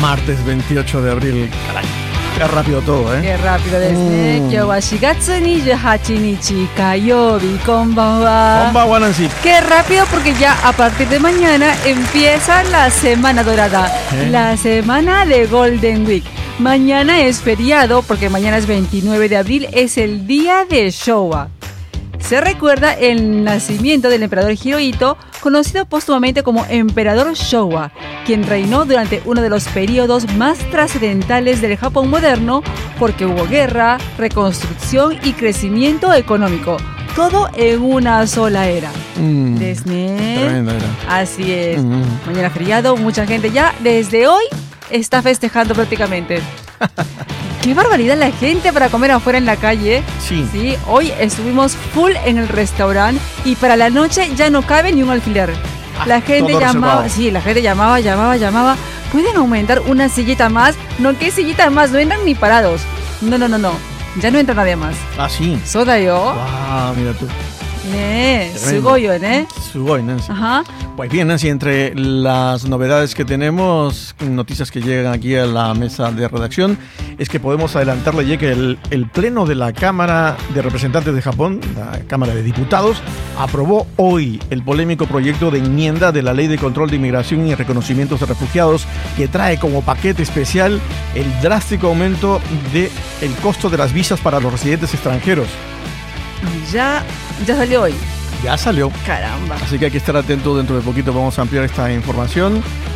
Martes 28 de abril. Caray, qué rápido todo, ¿eh? Qué rápido desde. Yo wa 4月28日火曜日こんばんは。 Bomba Nancy. Qué rápido porque ya a partir de mañana empieza la semana dorada, la semana de Golden Week. Mañana es feriado porque mañana es 29 de abril, es el día de Showa. Se recuerda el nacimiento del emperador Hirohito, conocido póstumamente como Emperador Showa, quien reinó durante uno de los periodos más trascendentales del Japón moderno porque hubo guerra, reconstrucción y crecimiento económico. Todo en una sola era. Tremenda era. Así es. Mañana feriado, mucha gente ya desde hoy está festejando prácticamente. ¡Qué barbaridad la gente para comer afuera en la calle! Sí, hoy estuvimos full en el restaurante y para la noche ya no cabe ni un alfiler. La gente llamaba, llamaba. ¿Pueden aumentar una sillita más? No, ¿qué sillita más? No entran ni parados. No. Ya no entra nadie más. Ah, sí. Soda yo. Ah, mira tú. Sugoyo, ¿eh? Sugoi, Nancy. Ajá. Pues bien, Nancy, entre las novedades que tenemos, noticias que llegan aquí a la mesa de redacción, es que podemos adelantarle ya que el Pleno de la Cámara de Representantes de Japón, la Cámara de Diputados, aprobó hoy el polémico proyecto de enmienda de la Ley de Control de Inmigración y Reconocimientos de Refugiados, que trae como paquete especial el drástico aumento del costo de las visas para los residentes extranjeros. Ya salió hoy. Ya salió. Caramba. Así que hay que estar atento, dentro de poquito vamos a ampliar esta información.